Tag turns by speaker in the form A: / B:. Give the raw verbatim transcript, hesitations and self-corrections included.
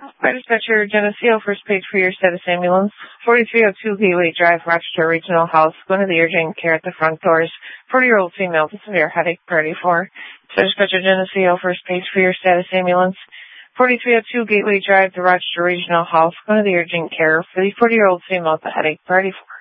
A: Fire Dispatcher Geneseo, first page for your status ambulance. forty-three oh two Gateway Drive, Rochester Regional House. Going to the urgent care at the front doors. forty-year-old female with severe headache, priority four. Fire Dispatcher Geneseo, first page for your status ambulance. forty-three oh two Gateway Drive, the Rochester Regional House. Going to the urgent care for the forty-year-old female with a headache, priority four.